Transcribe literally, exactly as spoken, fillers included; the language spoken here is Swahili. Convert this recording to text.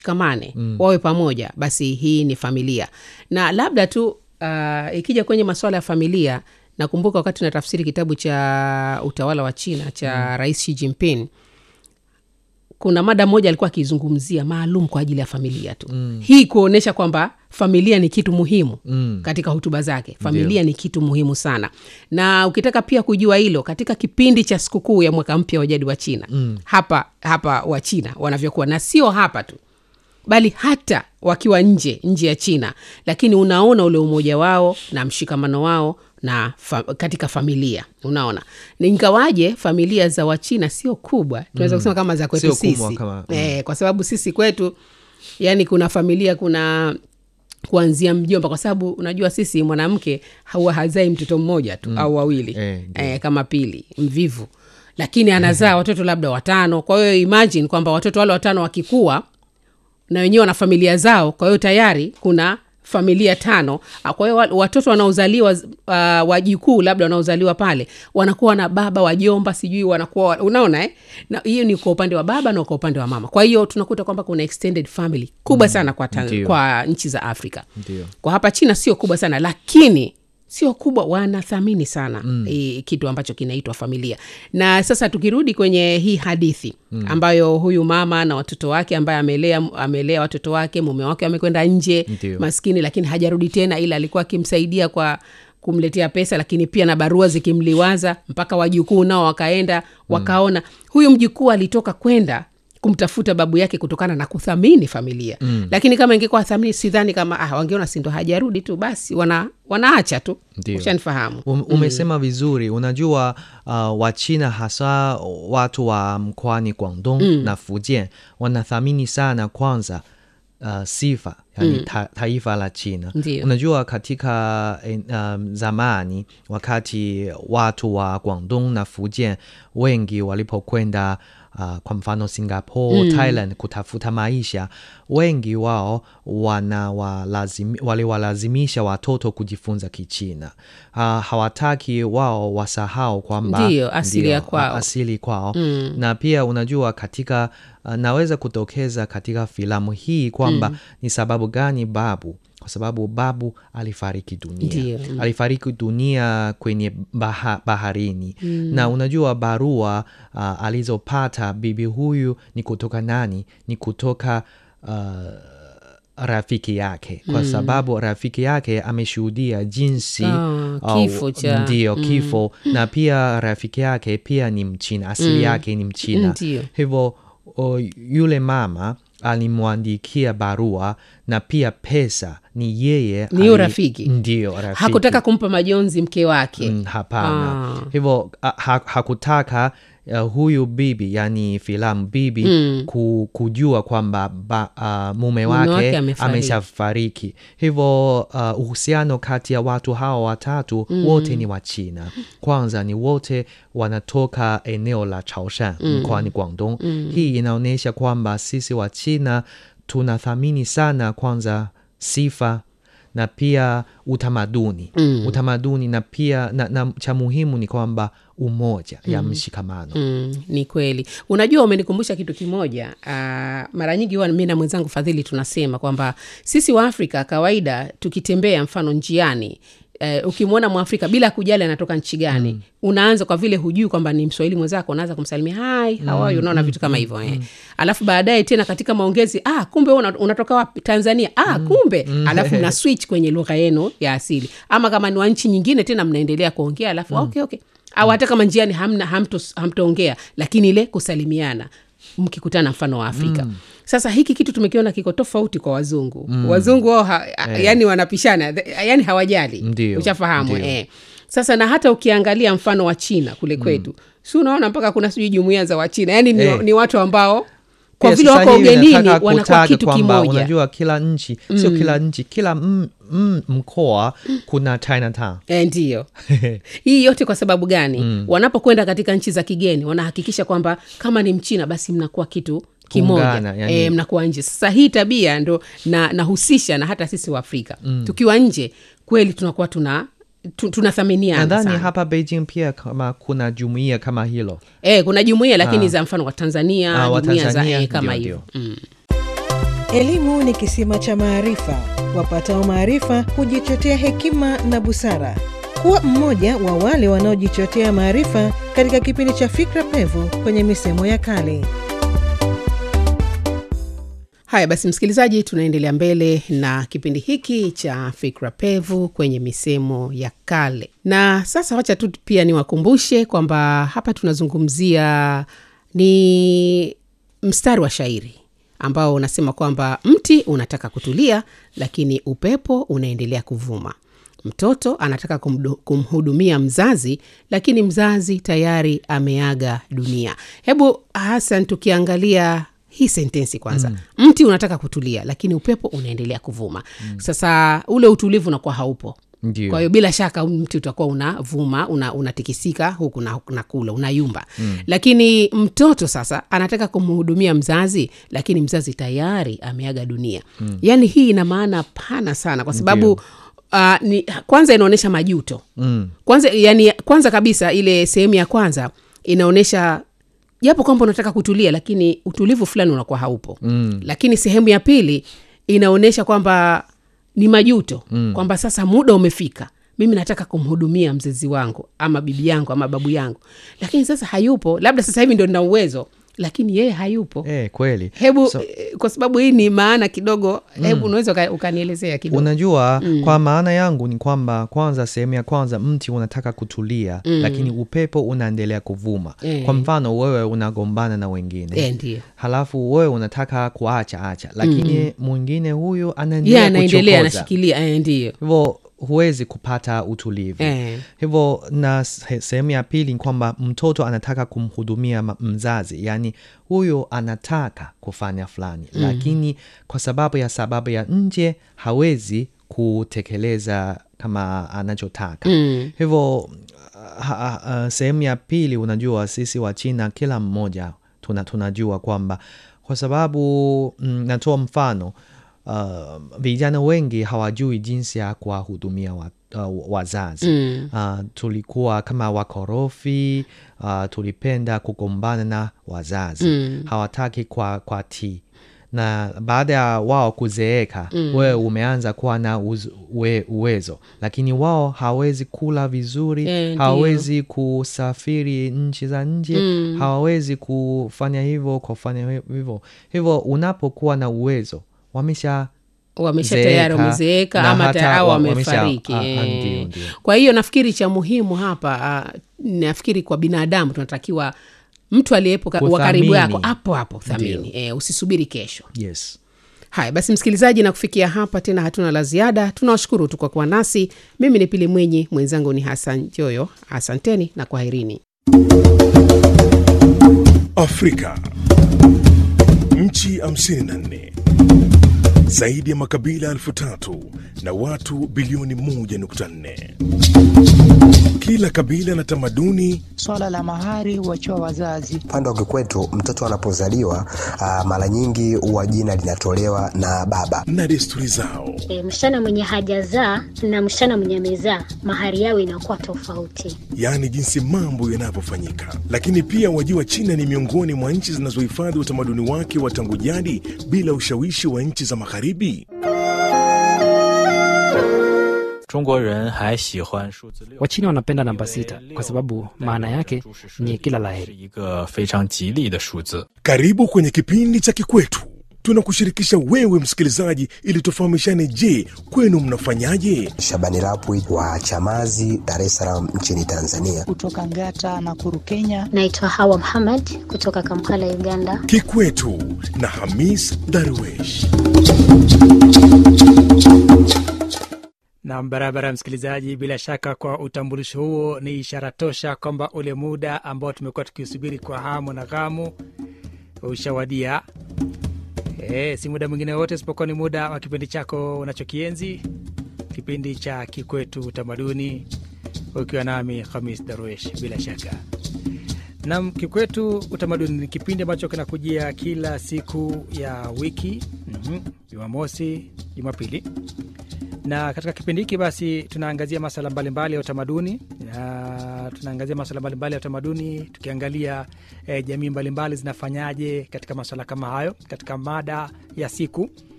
kamane mm. wawe pamoja, basi hii ni familia. Na labda tu uh, ikija kwenye masuala ya familia, nakumbuka wakati natafsiri kitabu cha Utawala wa China cha mm. Rais Xi Jinping, kuna mada moja alikuwa akizungumzia maalum kwa ajili ya familia tu. Mm. Hii kuonesha kwamba familia ni kitu muhimu mm. katika hotuba zake. Familia Ndiyo. Ni kitu muhimu sana. Na ukitaka pia kujua hilo, katika kipindi cha sikukuu ya mwaka mpya wa jadi wa China, mm. hapa hapa wa China wanavyokuwa, na sio hapa tu, bali hata wakiwa nje nje ya China, lakini unaona ule umoja wao na mshikamano wao na fa, katika familia unaona. Ni ingawaje familia za Wachina sio kubwa, tunaweza kusema kama za kwetu sisi kama, mm. eh, kwa sababu sisi kwetu yani kuna familia, kuna kuanzia mjomba, kwa sababu unajua sisi mwanamke huwa hazai mtoto mmoja tu mm. au wawili eh, eh, kama pili mvivu, lakini anazaa watoto labda watano. Kwa hiyo imagine kwamba watoto wale watano wakikua na wenyewe na familia zao, kwa hiyo tayari kuna familia tano. Kwa hiyo watoto wanaozaliwa uh, wajukuu labda wanaozaliwa pale wanakuwa na baba, wajomba, sijui wanakuwa, unaona eh, na hiyo ni kwa upande wa baba na kwa upande wa mama. Kwa hiyo tunakuta kwamba kuna extended family kubwa mm, sana kwa tan- kwa nchi za Afrika. Ndiyo. Kwa hapa China sio kubwa sana, lakini sio kubwa, wanathamini sana mm. e, kitu ambacho kinaitwa familia. Na sasa tukirudi kwenye hii hadithi mm. ambayo huyu mama na watoto wake, ambaye amelea amelea watoto wake, mume wake amekwenda nje Ndiyo. maskini, lakini hajarudi tena, ila alikuwa akimsaidia kwa kumletea pesa, lakini pia na barua zikimliwaza, mpaka wajukuu nao wakaenda wakaona mm. huyu mjukuu alitoka kwenda kumtafuta babu yake kutokana na kuthamini familia. Mm. Lakini kama ingekuwa thamini, sidhani kama ah wangeona si ndo hajarudi tu basi wana wanaacha tu. Ushanifahamu. Um, umesema mm. vizuri. Unajua uh, Wachina hasa watu wa mkoani Guangdong mm. na Fujian wanathamini sana kwanza uh, sifa, yani mm. ta, taifa la China. Ndiyo. Unajua katika um, zamani wakati watu wa Guangdong na Fujian wengi walipokwenda Uh, kwa mfano Singapore, mm. Thailand kutafuta maisha, wengi wao wana walazimi, wale walazimisha watoto kujifunza Kichina. Uh, hawataki wao wasahau kwamba ndio asili ya kwao, asili kwao. Mm. Na pia unajua katika uh, naweza kutokeza katika filamu hii kwamba mm. ni sababu gani babu, kwa sababu babu alifariki dunia. Ndiyo. Alifariki dunia kwenye baha, baharini. Mm. Na unajua barua uh, alizopata bibi huyu ni kutoka nani? Ni kutoka uh, rafiki yake. Kwa mm. sababu rafiki yake ameshuhudia jinsi oh, kifo cha ndio kifo mm. na pia rafiki yake pia ni Mchina, asili mm. yake ni Mchina. Ndiyo. Hivyo o, yule mama alimwandikia barua na pia pesa, ni yeye ni ali, rafiki. Ndio rafiki. Hakutaka kumpa majonzi mke wake. Mm, hapana. Ah. Hivyo ha, hakutaka uh, huyu bibi, yani filamu bibi mm. ku, kujua kwamba ba, uh, mume wake ameshafariki. Hivyo uh, uhusiano kati ya watu hawa watatu mm. wote ni wa China. Kwanza ni wote wanatoka eneo la Chaoshan mm. mkoani Guangdong. Mm. Hii inaonyesha kwamba sisi wa China tunathamini sana kwanza sifa na pia utamaduni. Mm. Utamaduni na pia na, na cha muhimu ni kwamba umoja mm. ya mshikamano. Mm, ni kweli. Unajua umenikumbusha kitu kimoja. Uh, mara nyingi huwa mimi na mwenzangu Fadhili tunasema kwamba sisi wa Afrika kawaida tukitembea mfano njiani, Uh, ukimwona Mwafrika bila kujali anatoka nchi gani, mm. unaanza kwa vile hujui kwamba ni Mswahili mwenzako, unaanza kumsalimia hi, how are you, unaona vitu kama hivyo eh. Mm. Alafu baadaye tena katika maongezi, ah kumbe una, unatoka wapi? Tanzania. Ah mm. kumbe. Mm. Alafu na switch kwenye lugha yenu ya asili. Ama kama ni wa nchi nyingine tena mnaendelea kuongea, alafu mm. okay okay. Au hata kama njiani hamna hamto hamtoongea, lakini ile kusalimiana mkikutana mfano wa Afrika. Mm. Sasa hiki kitu tumekiona kiko tofauti kwa wazungu. Mm. Wazungu wao ha, eh. yani wanapishana, yani hawajali. Ushafahamu eh. Sasa na hata ukiangalia mfano wa China kule kwetu, mm. si unaona mpaka kuna sijui jumuiya za Wachina. Yani ni, eh. ni watu ambao kwa yeah, vile wako ugenini wanakuwa kitu kimoja. Unajua kila nchi, mm. sio kila nchi, kila m, m, mkoa kuna Chinatown. Eh, ndio. Hii yote kwa sababu gani? Mm. Wanapokwenda katika nchi za kigeni wanahakikisha kwamba kama ni Mchina basi mnakuwa kitu kimoja. Yani... E, mnakuwa nje. Sasa hii tabia ndo na nahusisha na hata sisi wa Afrika. Mm. Tukiwa nje kweli tunakuwa tuna tunathaminiana sana. Nadhani hapa Beijing pia kama kuna jumuiya kama hilo. Eh, kuna jumuiya lakini ah. za mfano kwa Tanzania, ah, jumuiya za eh, kama hiyo. Mm. Elimu ni kisima cha maarifa. Wapatao maarifa hujichotea hekima na busara. Kuwa mmoja wa wale wanaojichotea maarifa katika kipindi cha Fikra Pevu kwenye misemo ya kale. Haya basi msikilizaji, tunaendelea mbele na kipindi hiki cha Fikra Pevu kwenye misemo ya kale. Na sasa wacha tu pia niwakumbushe kwamba hapa tunazungumzia ni mstari wa shairi ambao unasema kwamba mti unataka kutulia lakini upepo unaendelea kuvuma. Mtoto anataka kumdu, kumhudumia mzazi lakini mzazi tayari ameaga dunia. Hebu Hassan tukiangalia hii sentensi kwanza. Mm. Mti unataka kutulia lakini upepo unaendelea kuvuma. Mm. Sasa ule utulivu unakuwa haupo. Ndiyo. Kwa hiyo bila shaka mti utakuwa unavuma, una, unatikisika huku na, na kule, unayumba. Mm. Lakini mtoto sasa anataka kumhudumia mzazi lakini mzazi tayari ameaga dunia. Mm. Yaani hii ina maana pana sana kwa sababu uh, ni, kwanza inaonesha majuto. Mm. Kwanza yani kwanza kabisa ile sehemu ya kwanza inaonesha japo kwamba unataka kutulia lakini utulivu fulani unakuwa haupo. Mm. Lakini sehemu ya pili inaonesha kwamba ni majuto. Mm. Kwamba sasa muda umefika. Mimi nataka kumhudumia mzazi wangu ama bibi yangu ama babu yangu. Lakini sasa hayupo. Labda sasa hivi ndio nina uwezo lakini yeye hayupo. Eh, kweli. Hebu so, kwa sababu hii ni maana kidogo, mm. hebu unaweza ukanielezea kidogo. Unajua, mm. kwa maana yangu ni kwamba kwanza sehemu ya kwanza mti unataka kutulia, mm. lakini upepo unaendelea kuvuma. E. Kwa mfano wewe unagombana na wengine. E, ndiyo. Halafu wewe unataka kuacha acha, lakini mm. mwingine huyu anaendelea kuchokoza. Anaendelea anashikilia, eh ndiyo. Hivyo huwezi kupata utulivu. Eh. Hivyo na sehemu ya pili ni kwamba mtoto anataka kumhudumia mzazi, yani huyo anataka kufanya fulani, mm. lakini kwa sababu ya sababu ya nje hawezi kutekeleza kama anachotaka. Mm. Hivyo uh, sehemu ya pili, unajua sisi wa China kila mmoja tuna, tunajua kwamba kwa sababu mm, natoa mfano, Uh, vijana wengi hawajui jinsi ya kuwahudumia wa, uh, wazazi. Mm. Uh, tulikuwa kama wakorofi, uh, tulipenda kugombana na wazazi. Mm. Hawataki kwa, kwa tii. Na baada ya wao kuzeeka, mm. wewe umeanza kuwa na uz, we, uwezo. Lakini wao hawezi kula vizuri, e, hawezi kusafiri nchi za nje, mm. hawezi kufanya hivyo, kufanya hivyo. Hivyo unapokuwa na uwezo, wamesha wamesha tayari wamezeeka ama tayari wamefariki. E. Kwa hiyo nafikiri cha muhimu hapa, uh, nafikiri kwa binadamu tunatakiwa mtu aliyepo wa karibu yako hapo hapo thamini. E, usisubiri kesho. Yes. Hai, basi msikilizaji, na kufikia hapa tena hatuna la ziada. Tunawashukuru tu kwa kuwa nasi. Mimi ni Pili Mwenyi, mwenzangu ni Hassan Joyo. Asanteni na kwaherini. Afrika. Nchi hamsini na nne. Zaidi ya makabila elfu tatu na watu bilioni moja nukta nne. Kila kabila na tamaduni. Swala la mahari huachiwa wazazi. Pande wa kwetu mtoto anapozaliwa uh, mara nyingi huwa jina linatolewa na baba. Na desturi zao. E, msichana mwenye hajazaa na msichana mwenye amezaa mahari yao inakuwa tofauti. Yaani jinsi mambo yanavyofanyika. Lakini pia wajua China ni miongoni mwa nchi zinazohifadhi utamaduni wake wa tangu jadi bila ushawishi wa nchi za magharibi. Wachina wanapenda namba sita kwa sababu maana yake ni kila laheri. Karibu kwenye kipindi cha Kikwetu. Tunakushirikisha wewe msikilizaji ili tufahamishane, je, kwenu mnafanyaje? Shabani Rapwi wa Chamazi, Dar es Salaam nchini Tanzania. Kutoka Ngata na Kuru, Kenya. Naitwa Hawa Muhammad kutoka Kampala, Uganda. Kikwetu na Hamis Darwesh. Na barabara msikilizaji, bila shaka kwa utambulisho huo ni ishara tosha kwamba ule muda ambao tumekuwa tukisubiri kwa hamu na ghamu ushawadia. Eh, si muda mwingine wote isipokuwa ni muda wa kipindi chako unachokienzi, kipindi cha Kikwetu Utamaduni, ukiwa nami Hamis Darwesh. Bila shaka na Kikwetu Utamaduni ni kipindi ambacho kinakujia kila siku ya wiki, mm-hmm, Jumamosi, Jumapili. Na katika kipindi hiki basi tunaangazia masuala mbalimbali ya utamaduni, na tunaangazia masuala mbalimbali ya utamaduni, tukiangalia eh, jamii mbalimbali zinafanyaje katika masuala kama hayo katika mada ya siku.